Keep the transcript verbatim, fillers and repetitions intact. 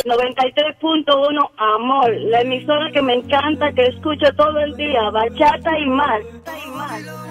noventa y tres punto uno, amor, la emisora que me encanta, que escucho todo el día, bachata y más. Y más.